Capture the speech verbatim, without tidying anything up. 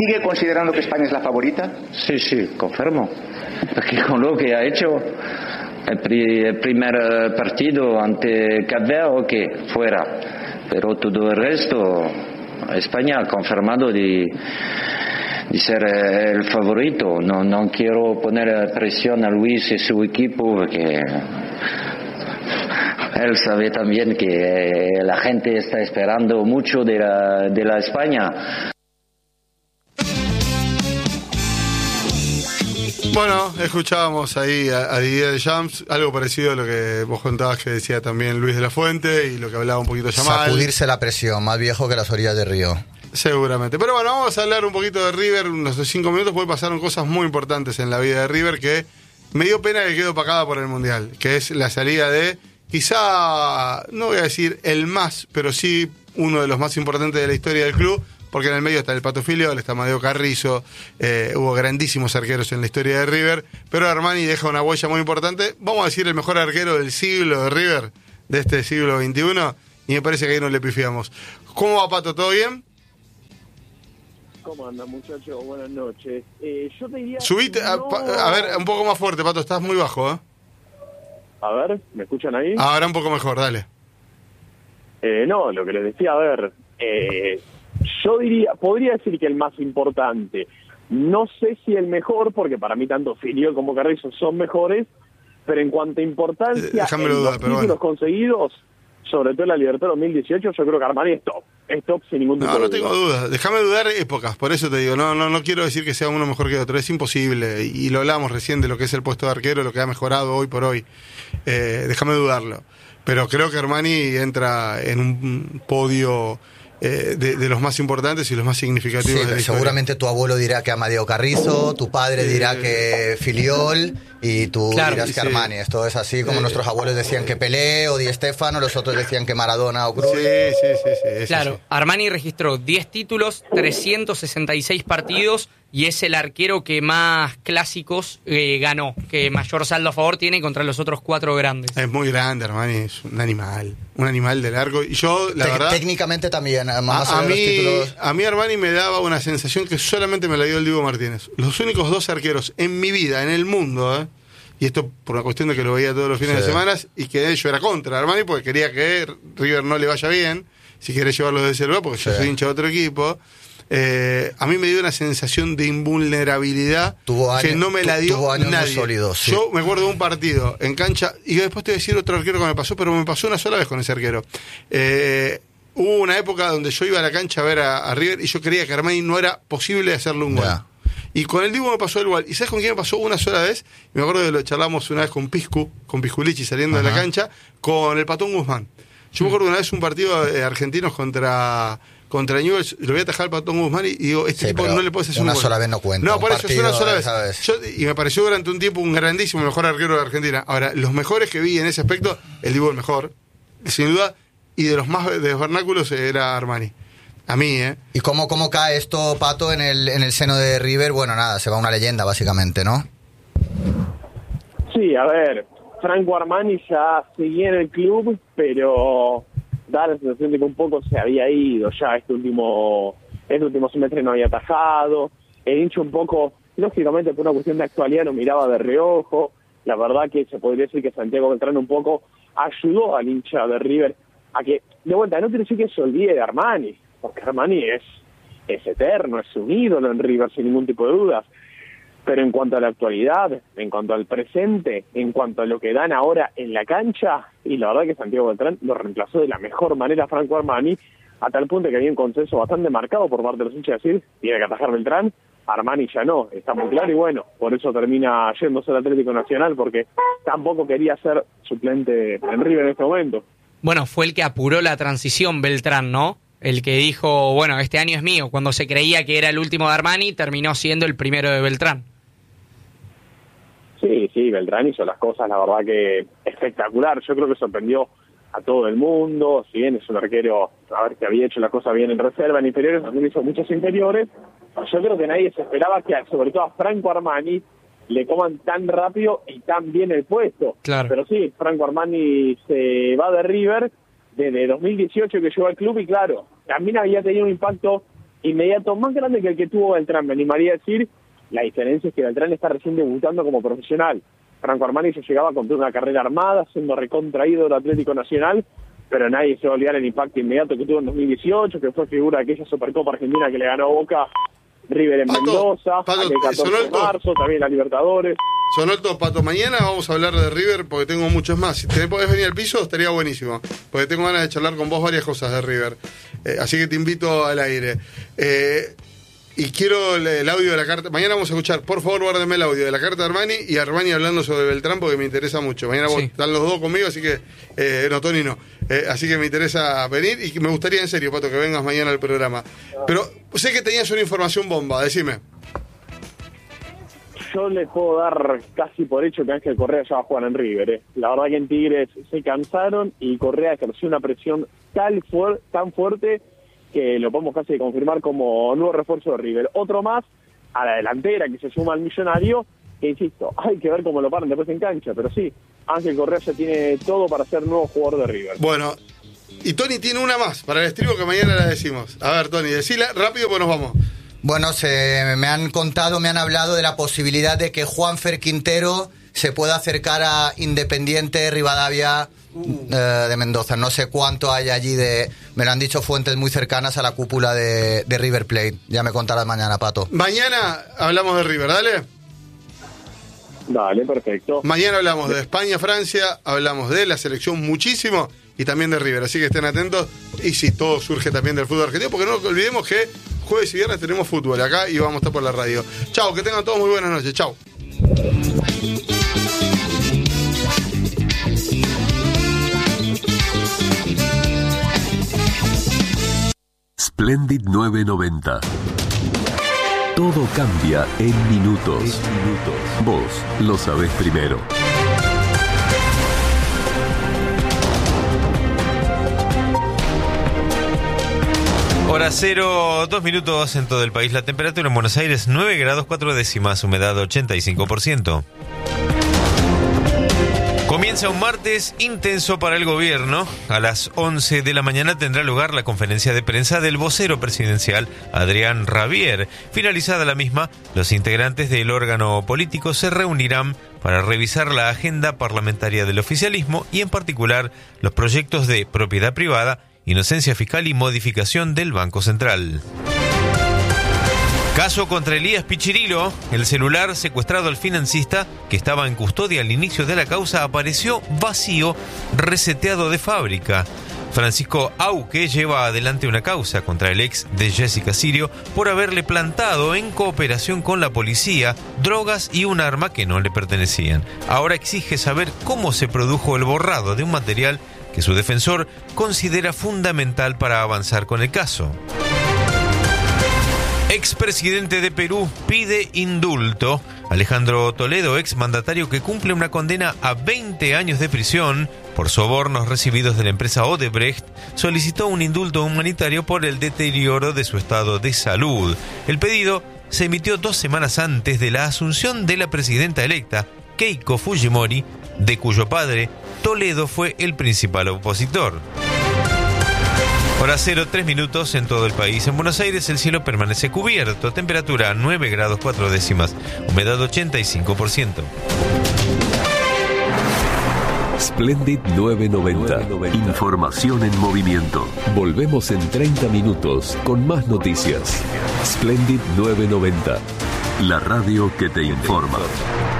¿Sigue considerando que España es la favorita? Sí, sí, confirmo. Porque con lo que ha hecho el, pri- el primer partido ante Cabo Verde, que fuera. Pero todo el resto, España ha confirmado de, de ser el favorito. No, no quiero poner presión a Luis y su equipo, porque él sabe también que la gente está esperando mucho de la, de la España. Bueno, escuchábamos ahí a, a Didier Deschamps, algo parecido a lo que vos contabas que decía también Luis de la Fuente y lo que hablaba un poquito Yamal. Sacudirse la presión, más viejo que las orillas de río. Seguramente. Pero bueno, vamos a hablar un poquito de River, unos cinco minutos, porque pasaron cosas muy importantes en la vida de River que me dio pena que quede opacada por el Mundial, que es la salida de, quizá, no voy a decir el más, pero sí uno de los más importantes de la historia del club, porque en el medio está el Pato Filiol, está Amadeo Carrizo, eh, hubo grandísimos arqueros en la historia de River, pero Armani deja una huella muy importante, vamos a decir el mejor arquero del siglo de River, de este siglo veintiuno, y me parece que ahí no le pifiamos. ¿Cómo va, Pato? ¿Todo bien? ¿Cómo anda, muchachos? Buenas noches. Eh, yo te diría... Subite, no... a, a ver, un poco más fuerte, Pato, estás muy bajo, ¿eh? A ver, ¿me escuchan ahí? Ahora un poco mejor, dale. Eh, no, lo que les decía, a ver, eh, yo diría, podría decir que el más importante, no sé si el mejor, porque para mí tanto Filiol como Carrizo son mejores, pero en cuanto a importancia, eh, en dudar, los títulos bueno. conseguidos, sobre todo en la Libertadores dos mil dieciocho, yo creo que Armani es top, es top sin ningún tipo no, de no duda. No, tengo dudas, déjame dudar épocas, por eso te digo, no, no, no quiero decir que sea uno mejor que otro, es imposible, y lo hablamos recién de lo que es el puesto de arquero, lo que ha mejorado hoy por hoy, eh, déjame dudarlo, pero creo que Armani entra en un podio... Eh, de, de los más importantes y los más significativos sí, de la seguramente historia. Tu abuelo dirá que Amadeo Carrizo, tu padre dirá eh, que Filiol y tú claro, dirás que sí. Armani. Esto es así como eh, nuestros abuelos decían que Pelé o Di Stéfano, los otros decían que Maradona o Cruyff. Sí, sí, sí, sí, eso claro, sí. Armani registró diez títulos, trescientos sesenta y seis partidos y es el arquero que más clásicos eh, ganó, que mayor saldo a favor tiene contra los otros cuatro grandes. Es muy grande, Armani, es un animal, un animal de largo. Y yo, la Te- verdad... Técnicamente también, más A, a, allá de los mí, títulos. a mí Armani me daba una sensación que solamente me la dio el Diego Martínez. Los únicos dos arqueros en mi vida, en el mundo, ¿eh? Y esto por una cuestión de que lo veía todos los fines Sí. de semana, y que yo era contra Armani porque quería que River no le vaya bien, si querés llevarlo de ese lugar, porque yo Sí. soy hincha de otro equipo. Eh, a mí me dio una sensación de invulnerabilidad Tuvo años- que no me la tu- dio tuvo años muy nadie. sólidos, sí. Yo me acuerdo de un partido en cancha, y después te voy a decir otro arquero que me pasó, pero me pasó una sola vez con ese arquero. Eh, hubo una época donde yo iba a la cancha a ver a, a River y yo creía que a Armani no era posible hacerle un gol. Ya. Y con el Dibu me pasó igual. ¿Y sabes con quién me pasó una sola vez? Me acuerdo que lo charlamos una vez con Piscu, con Pisculichi saliendo Ajá. de la cancha, con el Patón Guzmán. Yo me acuerdo una vez un partido de argentinos contra contra Newell's, lo voy a atajar al Patón Guzmán y digo, este Sí, tipo pero no le puedes hacer una un gol. sola vez no cuenta, No, un por eso es una partido, sola vez. ¿sabes? Yo, y me pareció durante un tiempo un grandísimo, mejor arquero de Argentina. Ahora, los mejores que vi en ese aspecto, el Dibu el mejor, sin duda, y de los más de los vernáculos era Armani. A mí, ¿eh? ¿Y cómo, cómo cae esto, Pato, en el, en el seno de River? Bueno, nada, se va una leyenda, básicamente, ¿no? Sí, a ver, Franco Armani ya seguía en el club, pero da la sensación de que un poco se había ido ya este último este último semestre, no había atajado, el hincha un poco, lógicamente por una cuestión de actualidad, lo miraba de reojo. La verdad que se podría decir que Santiago Beltrán un poco ayudó al hincha de River a que, de vuelta, no quiero decir que se olvide de Armani, porque Armani es, es eterno, es un ídolo en River sin ningún tipo de dudas. Pero en cuanto a la actualidad, en cuanto al presente, en cuanto a lo que dan ahora en la cancha, y la verdad que Santiago Beltrán lo reemplazó de la mejor manera a Franco Armani, a tal punto que había un consenso bastante marcado por parte de los hinchas de decir, tiene que atajar Beltrán, Armani ya no, está muy claro, y bueno, por eso termina yéndose al Atlético Nacional, porque tampoco quería ser suplente en River en este momento. Bueno, fue el que apuró la transición Beltrán, ¿no? El que dijo, bueno, este año es mío. Cuando se creía que era el último de Armani, terminó siendo el primero de Beltrán. Sí, sí, Beltrán hizo las cosas, la verdad que espectacular. Yo creo que sorprendió a todo el mundo. Si bien es un arquero, a ver, que había hecho las cosas bien en reserva, en inferiores, también hizo muchos inferiores. Yo creo que nadie se esperaba que, sobre todo a Franco Armani, le coman tan rápido y tan bien el puesto. Claro. Pero sí, Franco Armani se va de River desde dos mil dieciocho que llegó al club y claro, también había tenido un impacto inmediato más grande que el que tuvo Beltrán, me animaría a decir. La diferencia es que Beltrán está recién debutando como profesional. Franco Armani ya llegaba con toda una carrera armada, siendo recontraído del Atlético Nacional, pero nadie se va a olvidar el impacto inmediato que tuvo en dos mil dieciocho, que fue figura de aquella Supercopa Argentina que le ganó Boca, River en Pato, Mendoza, Pato, aquel catorce de marzo, también la Libertadores. Sonó el todo, Pato. Mañana vamos a hablar de River porque tengo muchos más. Si te podés venir al piso, estaría buenísimo. Porque tengo ganas de charlar con vos varias cosas de River. Eh, así que te invito al aire. Eh, y quiero el, el audio de la carta. Mañana vamos a escuchar, por favor, guárdame el audio de la carta de Armani y Armani hablando sobre Beltrán porque me interesa mucho. Mañana Sí. vos, están los dos conmigo, así que. Eh, no, Tony no. Eh, así que me interesa venir y me gustaría en serio, Pato, que vengas mañana al programa. Pero sé que tenías una información bomba, decime. Yo le puedo dar casi por hecho que Ángel Correa ya va a jugar en River. ¿eh? La verdad que en Tigres se cansaron y Correa ejerció una presión tal fuer- tan fuerte que lo podemos casi confirmar como nuevo refuerzo de River. Otro más a la delantera que se suma al Millonario, que insisto, hay que ver cómo lo paran después en cancha, pero sí, Ángel Correa ya tiene todo para ser nuevo jugador de River. Bueno, y Tony tiene una más para el estribo que mañana la decimos. A ver, Tony, decila rápido porque nos vamos. Bueno, se me han contado, me han hablado de la posibilidad de que Juanfer Quintero se pueda acercar a Independiente Rivadavia uh. eh, de Mendoza. No sé cuánto hay allí de... Me lo han dicho fuentes muy cercanas a la cúpula de, de River Plate. Ya me contarás mañana, Pato. Mañana hablamos de River, dale. Dale, perfecto. Mañana hablamos de España, Francia, hablamos de la selección muchísimo y también de River, así que estén atentos. Y si todo surge también del fútbol argentino, porque no olvidemos que jueves y viernes tenemos fútbol acá y vamos a estar por la radio. Chau, que tengan todos muy buenas noches. Chau. Splendid nueve noventa. Todo cambia en minutos. En minutos. Vos lo sabés primero. Hora cero, dos minutos en todo el país. La temperatura en Buenos Aires, nueve grados cuatro décimas, humedad ochenta y cinco por ciento. Comienza un martes intenso para el gobierno. A las once de la mañana tendrá lugar la conferencia de prensa del vocero presidencial, Adrián Rabier. Finalizada la misma, los integrantes del órgano político se reunirán para revisar la agenda parlamentaria del oficialismo y en particular los proyectos de propiedad privada, inocencia fiscal y modificación del Banco Central. Caso contra Elías Pichirilo. El celular secuestrado al financista, que estaba en custodia al inicio de la causa, apareció vacío, reseteado de fábrica. Francisco Auque lleva adelante una causa contra el ex de Jessica Sirio por haberle plantado en cooperación con la policía drogas y un arma que no le pertenecían. Ahora exige saber cómo se produjo el borrado de un material que su defensor considera fundamental para avanzar con el caso. Expresidente de Perú pide indulto. Alejandro Toledo, exmandatario que cumple una condena a veinte años de prisión por sobornos recibidos de la empresa Odebrecht, solicitó un indulto humanitario por el deterioro de su estado de salud. El pedido se emitió dos semanas antes de la asunción de la presidenta electa, Keiko Fujimori, de cuyo padre Toledo fue el principal opositor. Hora cero, tres minutos en todo el país. En Buenos Aires el cielo permanece cubierto, temperatura nueve grados cuatro décimas, humedad ochenta y cinco por ciento. Splendid nueve noventa. Información en movimiento. Volvemos en treinta minutos con más noticias. Splendid nueve noventa. La radio que te informa.